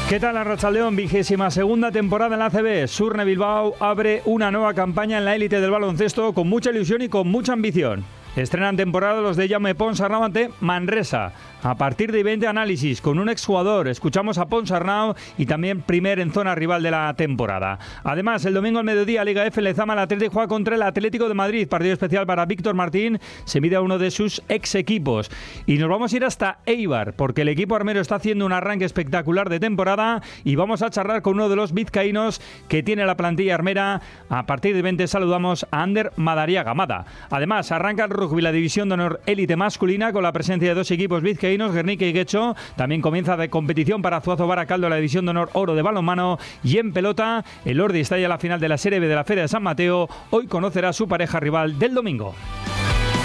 ¿Qué tal, Arratsaldeon? 22ª temporada en la ACB. Surne Bilbao abre una nueva campaña en la élite del baloncesto con mucha ilusión y con mucha ambición. Estrenan temporada los de Jaume Ponsarnau ante Manresa. A partir de 20 análisis con un exjugador. Escuchamos a Ponsarnau y también primer en zona rival de la temporada. Además, el domingo al mediodía, Liga F, Lezama, el Atlético juega contra el Atlético de Madrid. Partido especial para Víctor Martín. Se mide a uno de sus ex equipos. Y nos vamos a ir hasta Eibar, porque el equipo armero está haciendo un arranque espectacular de temporada y vamos a charlar con uno de los vizcaínos que tiene la plantilla armera. A partir de 20 saludamos a Ander Madariaga. Mada. Además, arranca el rugby, la división de honor élite masculina, con la presencia de dos equipos vizcaínos, Guernica y Guecho. También comienza de competición para Zuazo Baracaldo, la división de honor oro de balonmano. Y en pelota, el Ordi está ya en la final de la Serie B de la Feria de San Mateo. Hoy conocerá a su pareja rival del domingo.